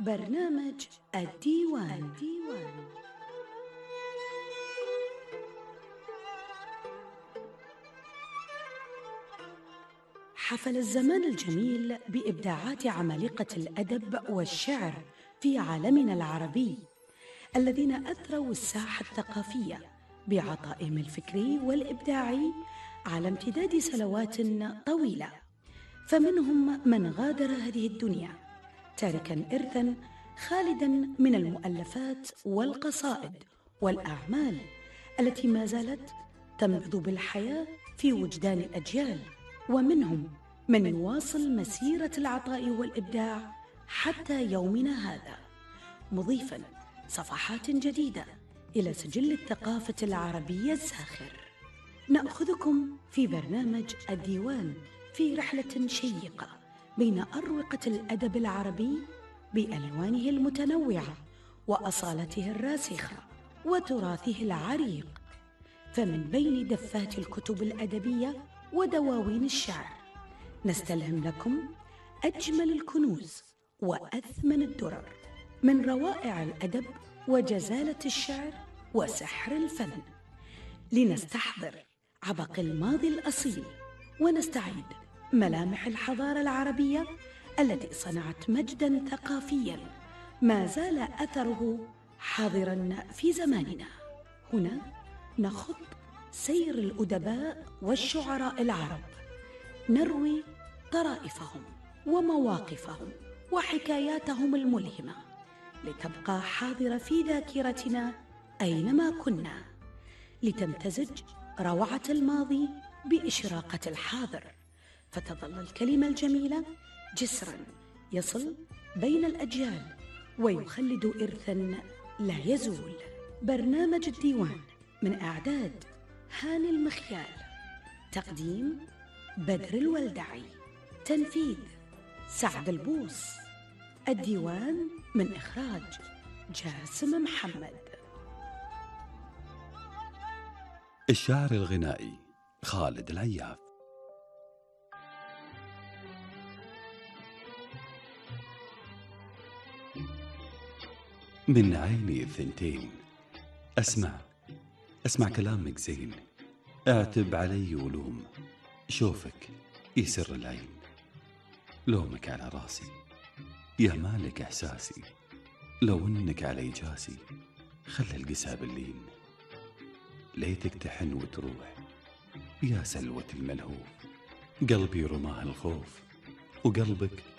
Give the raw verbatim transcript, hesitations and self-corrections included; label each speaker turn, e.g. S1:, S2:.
S1: برنامج الديوان. الديوان حفل الزمان الجميل بإبداعات عمالقة الأدب والشعر في عالمنا العربي الذين أثروا الساحة الثقافية بعطائهم الفكري والإبداعي على امتداد سنوات طويلة. فمنهم من غادر هذه الدنيا تاركا إرثا خالدا من المؤلفات والقصائد والأعمال التي ما زالت تنبض بالحياة في وجدان الأجيال، ومنهم من يواصل مسيرة العطاء والإبداع حتى يومنا هذا، مضيفا صفحات جديدة إلى سجل الثقافة العربية الزاخر. نأخذكم في برنامج الديوان في رحلة شيقة بين أروقة الأدب العربي بألوانه المتنوعة وأصالته الراسخة وتراثه العريق، فمن بين دفات الكتب الأدبية ودواوين الشعر نستلهم لكم أجمل الكنوز وأثمن الدرر من روائع الأدب وجزالة الشعر وسحر الفن، لنستحضر عبق الماضي الأصيل ونستعيد ملامح الحضارة العربية التي صنعت مجداً ثقافياً ما زال أثره حاضراً في زماننا. هنا نخط سير الأدباء والشعراء العرب، نروي طرائفهم ومواقفهم وحكاياتهم الملهمة لتبقى حاضرة في ذاكرتنا أينما كنا، لتمتزج روعة الماضي بإشراقة الحاضر، فتظل الكلمة الجميلة جسراً يصل بين الأجيال ويخلد إرثاً لا يزول. برنامج الديوان من إعداد هاني المخيال، تقديم بدر الولدعي، تنفيذ سعد البوص. الديوان من إخراج جاسم محمد.
S2: الشاعر الغنائي خالد العياف. من عيني الثنتين أسمع أسمع كلامك زين، اعتب علي ولوم، شوفك يسر العين، لومك على راسي يا مالك إحساسي، لو إنك علي جاسي خلي القسى باللين، ليتك تحن وتروح يا سلوة الملهوف، قلبي رماه الخوف وقلبك